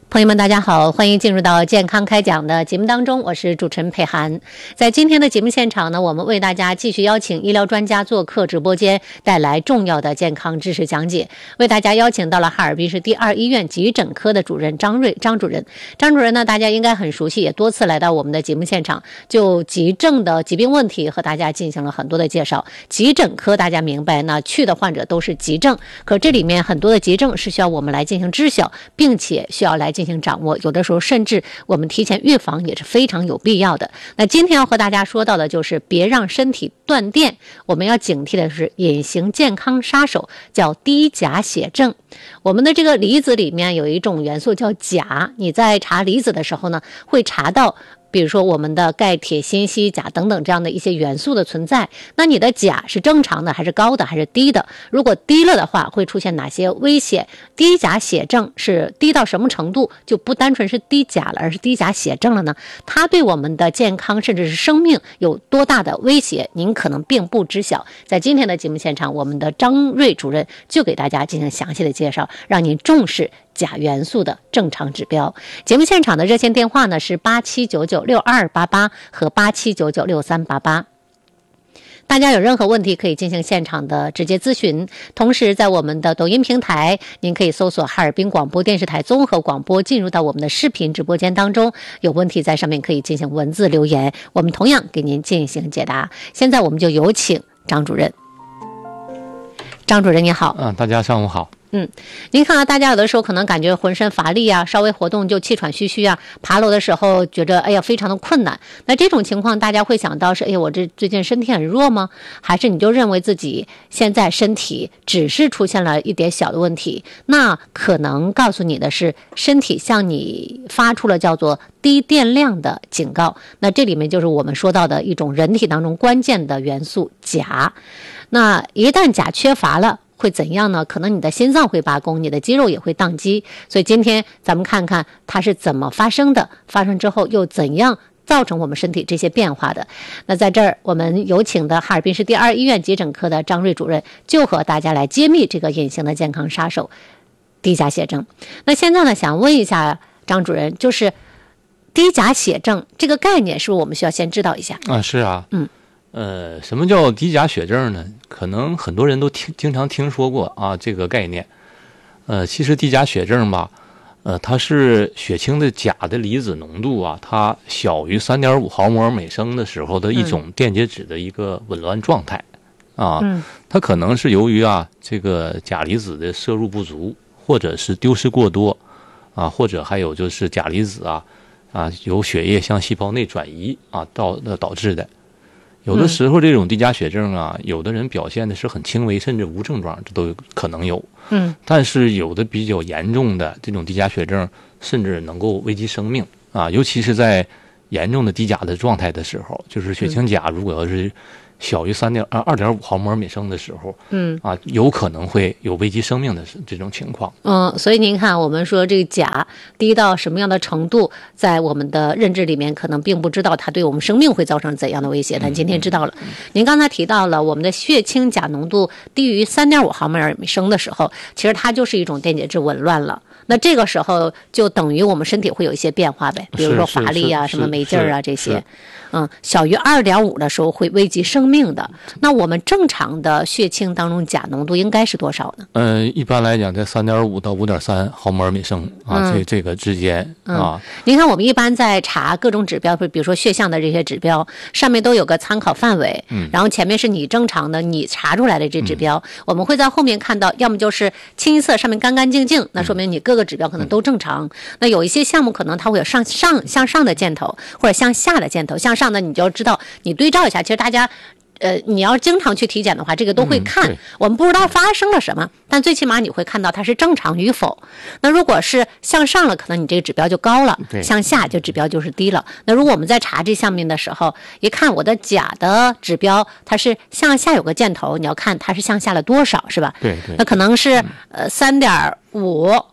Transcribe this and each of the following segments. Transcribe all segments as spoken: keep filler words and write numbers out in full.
朋友们大家好，欢迎进入到健康开讲的节目当中，我是主持人佩涵。在今天的节目现场呢，我们为大家继续邀请医疗专家做客直播间，带来重要的健康知识讲解。为大家邀请到了哈尔滨市第二医院急诊科的主任张瑞张主任。张主任呢，大家应该很熟悉，也多次来到我们的节目现场，就急症的疾病问题和大家进行了很多的介绍。急诊科大家明白，那去的患者都是急症，可这里面很多的急症是需要我们来进行知晓，并且需要来进行掌握，有的时候甚至我们提前预防也是非常有必要的。那今天要和大家说到的就是别让身体断电，我们要警惕的是隐形健康杀手，叫低钾血症。我们的这个离子里面有一种元素叫钾，你在查离子的时候呢，会查到比如说我们的钙、铁、锌、硒、钾等等这样的一些元素的存在，那你的钾是正常的还是高的还是低的？如果低了的话，会出现哪些危险？低钾血症是低到什么程度，就不单纯是低钾了，而是低钾血症了呢？它对我们的健康甚至是生命有多大的威胁，您可能并不知晓。在今天的节目现场，我们的张瑞主任就给大家进行详细的介绍，让您重视钾元素的正常指标。节目现场的热线电话呢是八七九九六二八八和八七九九六三八八。大家有任何问题可以进行现场的直接咨询，同时在我们的抖音平台，您可以搜索哈尔滨广播电视台综合广播，进入到我们的视频直播间当中，有问题在上面可以进行文字留言，我们同样给您进行解答。现在我们就有请张主任。张主任你好。 嗯，大家上午好。 嗯，您看啊，大家有的时候可能感觉浑身乏力啊，稍微活动就气喘吁吁啊，爬楼的时候觉得哎呀非常的困难。那这种情况大家会想到是，哎呀我这最近身体很弱吗？还是你就认为自己现在身体只是出现了一点小的问题？那可能告诉你的是，身体向你发出了叫做低电量的警告。那这里面就是我们说到的一种人体当中关键的元素钾。那一旦钾缺乏了，会怎样呢？可能你的心脏会罢工，你的肌肉也会宕机。所以今天咱们看看它是怎么发生的，发生之后又怎样造成我们身体这些变化的。那在这儿我们有请的哈尔滨市第二医院急诊科的张瑞主任，就和大家来揭秘这个隐形的健康杀手低钾血症。那现在呢，想问一下张主任，就是低钾血症这个概念是不是我们需要先知道一下？ 啊，是啊。 嗯。 呃，什么叫低钾血症呢？可能很多人都听经常听说过啊这个概念。呃，其实低钾血症吧，呃，它是血清的钾的离子浓度啊，它小于 三点五 毫摩尔每升的时候的一种电解质的一个紊乱状态。啊， 嗯， 它可能是由于啊这个钾离子的摄入不足，或者是丢失过多，啊，或者还有就是钾离子啊啊由血液向细胞内转移啊导导致的。有的时候这种低钾血症啊，有的人表现的是很轻微甚至无症状，这都有可能有。 嗯， 但是有的比较严重的这种低钾血症，甚至能够危及生命啊！尤其是在严重的低钾的状态的时候，就是血清钾如果要是小于三点啊二点五毫摩尔每升的时候， 嗯啊，有可能会有危及生命的这种情况。 嗯，所以您看，我们说这个钾低到什么样的程度，在我们的认知里面可能并不知道它对我们生命会造成怎样的威胁，但今天知道了。您刚才提到了我们的血清钾浓度低于三点五毫摩尔每升的时候，其实它就是一种电解质紊乱了。那这个时候就等于我们身体会有一些变化呗，比如说乏力啊、什么没劲儿啊这些。嗯，小于 二点五 的时候会危及生命的。那我们正常的血清当中钾浓度应该是多少呢？ 呃，一般来讲在 三点五 到 五点三 毫摩尔每升啊，这、嗯、这个之间啊、嗯。 您看我们一般在查各种指标，比如说血项的这些指标，上面都有个参考范围，嗯，然后前面是你正常的你查出来的这指标、嗯，我们会在后面看到，要么就是清一色上面干干净净，那说明你各个指标可能都正常。嗯、那有一些项目可能它会有上上向上的箭头，或者向下的箭头，向上的你就知道你对照一下，其实大家呃，你要经常去体检的话，这个都会看、嗯。我们不知道发生了什么，但最起码你会看到它是正常与否。那如果是向上了，可能你这个指标就高了；向下就指标就是低了。那如果我们在查这上面的时候，一看我的钾的指标，它是向下有个箭头，你要看它是向下了多少，是吧？ 对对。 那可能是呃三点五。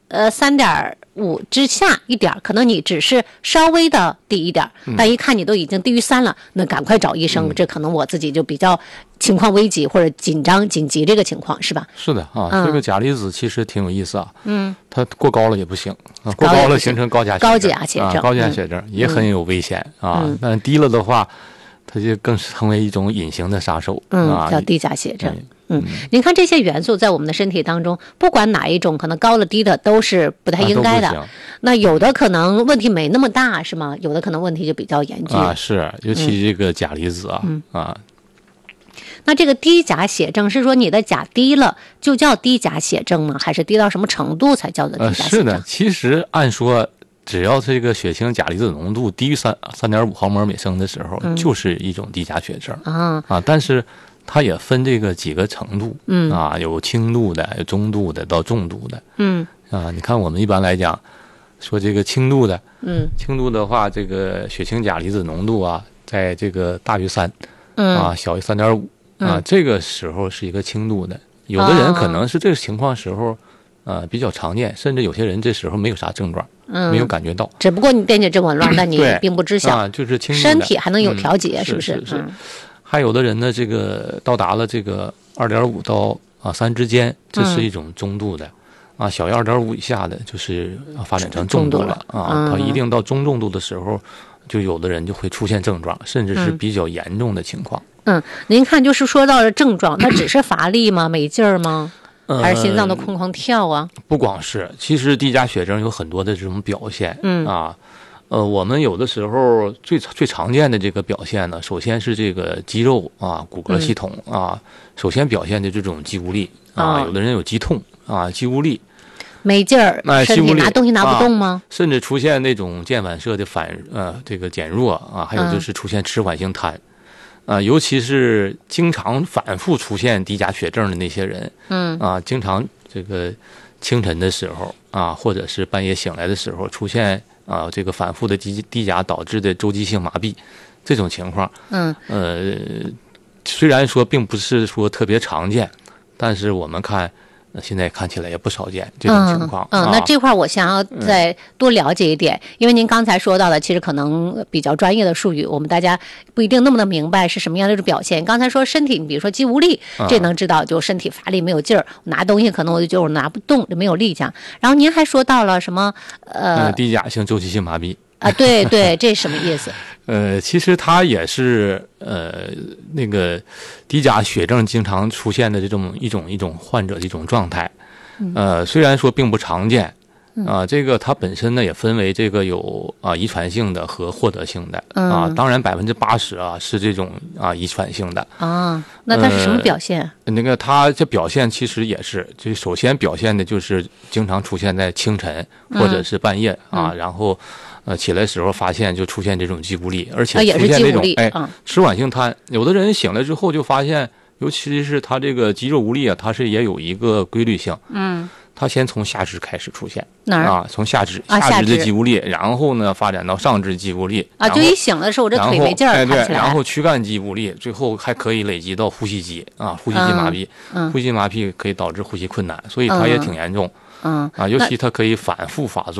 呃三点五之下一点，可能你只是稍微的低一点， 嗯、 但一看你都已经低于三了，那赶快找医生。嗯、这可能我自己就比较情况危急或者紧张紧急这个情况是吧？ 是的啊，嗯、这个钾离子其实挺有意思啊。 嗯， 它过高了也不行啊，过高了形成高钾血症， 高钾血症， 啊、高钾血症、嗯、也很有危险、嗯、啊。嗯、但低了的话，它就更成为一种隐形的杀手。 嗯， 啊、 叫低钾血症。嗯嗯，您看这些元素在我们的身体当中，不管哪一种，可能高了低的都是不太应该的。 啊、 那有的可能问题没那么大，是吗？有的可能问题就比较严峻啊。是，尤其这个钾离子啊、嗯、啊。 那这个低钾血症是说你的钾低了就叫低钾血症吗？还是低到什么程度才叫做低钾血症？ 呃、是的，其实按说只要这个血清钾离子浓度低于三三点五毫摩尔每升的时候，嗯、就是一种低钾血症啊啊，但是。它也分这个几个程度，嗯啊，有轻度的，有中度的，到重度的， 嗯啊，你看我们一般来讲，说这个轻度的， 嗯， 轻度的话，这个血清钾离子浓度啊，在这个大于三，嗯啊，小于三点五啊，这个时候是一个轻度的。有的人可能是这个情况时候，呃，比较常见，甚至有些人这时候没有啥症状，嗯，没有感觉到， 只不过你电解质紊乱，但你并不知晓， 啊，就是轻度的， 身体还能有调节， 嗯、 是不是？ 是是。嗯还有的人呢，这个到达了这个二点五到啊三之间，这是一种中度的，嗯、啊，小于二点五以下的，就是发展成重度了啊。它、嗯、一定到中重度的时候，就有的人就会出现症状，甚至是比较严重的情况。 嗯，您看，就是说到了症状，那只是乏力吗？没劲儿吗？还是心脏都哐哐跳啊？ 不光是，其实低钾血症有很多的这种表现， 嗯啊。呃，我们有的时候最最常见的这个表现呢，首先是这个肌肉啊、骨骼系统啊，嗯、首先表现的这种肌无力啊， 哦、 有的人有肌痛啊，肌无力， 没劲儿， 那身体拿东西拿不动吗？ 啊、甚至出现那种腱反射的反呃这个减弱啊，还有就是出现迟缓性瘫。嗯、啊，尤其是经常反复出现低钾血症的那些人， 嗯啊，经常这个清晨的时候啊，或者是半夜醒来的时候出现。啊，这个反复的低低钾导致的周期性麻痹，这种情况， 嗯， 呃，虽然说并不是说特别常见，但是我们看，呃、现在看起来也不少见这种情况。 嗯，嗯啊、 那这块我想要再多了解一点，嗯、因为您刚才说到的，其实可能比较专业的术语，我们大家不一定那么的明白是什么样的一种表现。刚才说身体，你比如说肌无力，这能知道，就身体乏力没有劲儿，拿东西可能我就觉得我拿不动，就没有力量。然后您还说到了什么？呃， 嗯、低钾性周期性麻痹。 啊，对对，这什么意思？ 呃，其实它也是呃那个低钾血症经常出现的这种一种一种患者的一种状态。呃，虽然说并不常见。啊，这个它本身呢也分为这个有啊遗传性的和获得性的啊， 嗯、 当然百分之八十啊是这种啊遗传性的啊。那它是什么表现？ 呃、那个它这表现其实也是，就首先表现的就是经常出现在清晨或者是半夜、 嗯、 啊，然后呃起来时候发现就出现这种肌无力，而且出现这种、 啊、 哎迟缓性瘫。有的人醒来之后就发现，尤其是他这个肌肉无力啊，它是也有一个规律性。 嗯。 它先从下肢开始出现， 哪儿啊？从下肢， 啊、 下肢的肌无力，然后呢发展到上肢肌无力啊，就一醒的时候我这腿没劲儿， 哎对， 看起来然后躯干肌无力，最后还可以累积到呼吸肌啊，呼吸肌麻痹， 嗯、 呼吸麻痹可以导致呼吸困难，所以它也挺严重， 嗯啊，尤其它可以反复发作。